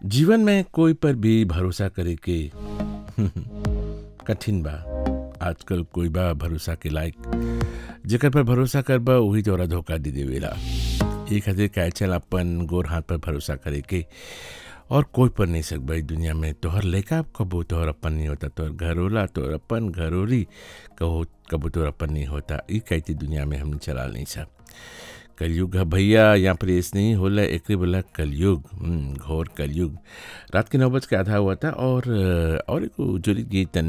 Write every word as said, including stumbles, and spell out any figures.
जीवन में कोई पर भी भरोसा करे के कठिन बा। आजकल कोई बा भरोसा के लायक, जेकर पर भरोसा करबा वही तोरा धोखा दे देवेला। ये खातिर कहे चल अपन गोर हाथ पर भरोसा करे के और कोई पर नहीं सकबा दुनिया में। तोहर लइका कबो तोहर अपन नहीं होता, तोहर घर होला तोहर अपन घरोरी कहो कबो तोहर अपन नहीं होता। ई कहती दुनिया में हम चला नहीं सा। कलयुग है भैया, यहाँ पर ऐसे नहीं होला, एक बोला कलयुग, घोर कलयुग। रात के नौ बज के आधा हुआ था और और एक जोरी गीत